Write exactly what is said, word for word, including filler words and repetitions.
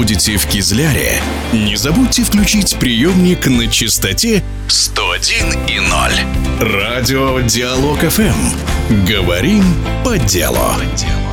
будете в Кизляре, не забудьте включить приемник на частоте сто один и ноль. Радио Диалог эф эм. Говорим по делу.